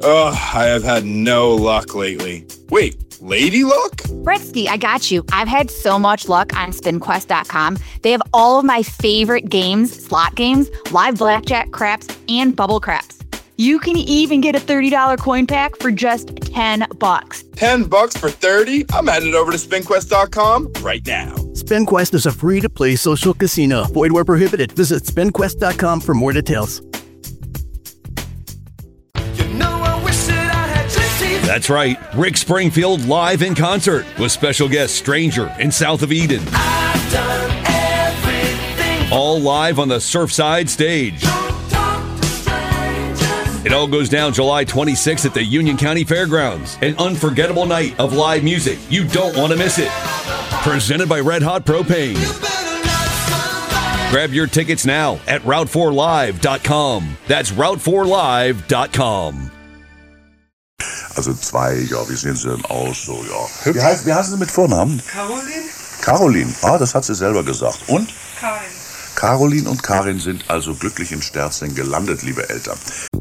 Ugh, I have had no luck lately. Wait, lady luck? Bretsky, I got you. I've had so much luck on SpinQuest.com. They have all of my favorite games, slot games, live blackjack, craps, and bubble craps. You can even get a $30 coin pack for just $10. $10 for 30? I'm headed over to SpinQuest.com right now. SpinQuest is a free-to-play social casino. Void where prohibited. Visit SpinQuest.com for more details. That's right, Rick Springfield live in concert with special guest Stranger and South of Eden. I've done everything. All live on the Surfside stage. Don't talk to strangers. It all goes down July 26th at the Union County Fairgrounds. An unforgettable night of live music. You don't want to miss it. Presented by Red Hot Propane. Grab your tickets now at Route4Live.com. That's Route4Live.com. Also zwei, ja, wie sehen sie denn aus? So, ja. Wie heißen sie mit Vornamen? Caroline. Caroline, das hat sie selber gesagt. Und? Karin. Caroline und Karin sind also glücklich in Sterzing gelandet, liebe Eltern.